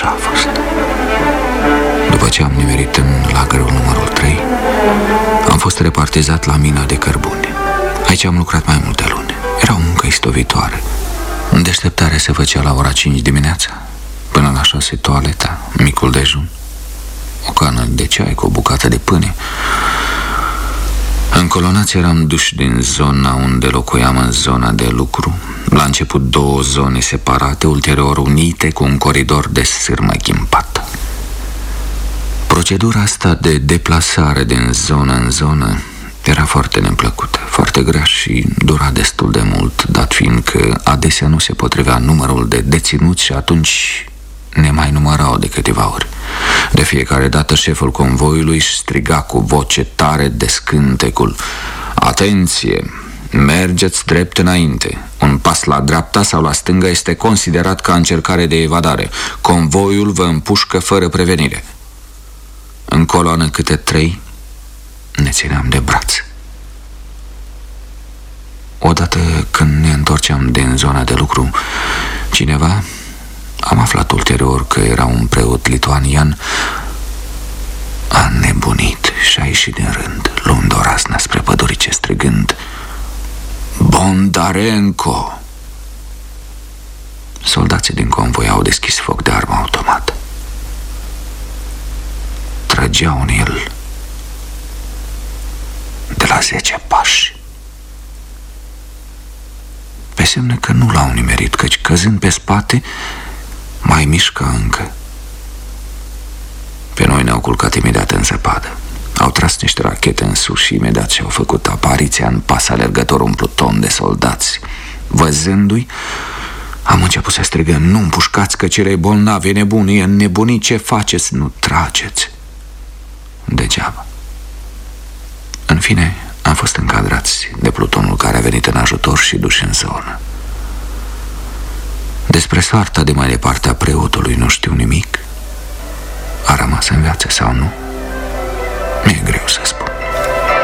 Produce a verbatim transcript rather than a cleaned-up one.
așa a fost. După ce am nimerit în lagărul numărul trei, am fost repartizat la mina de cărbune. Aici am lucrat mai multe luni. Era o muncă istovitoare. În deșteptare se făcea la ora cinci dimineața, până la șase toaleta, micul dejun, o cană de ceai cu o bucată de pâine. Încolonați eram duși din zona unde locuiam în zona de lucru. La început două zone separate, ulterior unite cu un coridor de sârmă ghimpată. Procedura asta de deplasare din zonă în zonă era foarte neplăcută, foarte grea și dura destul de mult, dat fiind că adesea nu se potrivea numărul de deținuți și atunci ne mai numărau de câteva ori. De fiecare dată șeful convoiului își striga cu voce tare de scântecul: atenție, mergeți drept înainte. Un pas la dreapta sau la stânga este considerat ca încercare de evadare. Convoiul vă împușcă fără prevenire. În coloană câte trei ne țineam de braț. Odată când ne întorceam din zona de lucru, cineva, am aflat ulterior că era un preot lituanian, a nebunit și a ieșit din rând, luând o razna spre pădurice, strigând: Bondarenko! Soldații din convoi au deschis foc de armă automată. Trăgeau în el de la zece pași, pe semne că nu l-au nimerit, căci căzând pe spate mai mișca încă. Pe noi ne-au culcat imediat în zăpadă. Au tras niște rachete în sus și imediat și-au făcut apariția în pas alergător un pluton de soldați. Văzându-i, am început să strigăm: nu împușcați, că cel e bolnav, e nebun, e înnebunit, ce faceți? Nu trageți! Degeaba. În fine, am fost încadrați de plutonul care a venit în ajutor și duși în zonă. Despre soarta de mai departe a preotului nu știu nimic. A rămas în viață sau nu? Mi-e greu să spun.